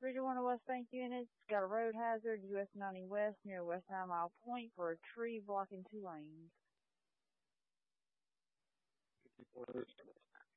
Region 1 West Bank units got a road hazard, US 90 West near West 9 Mile Point for a tree blocking 2 lanes. 54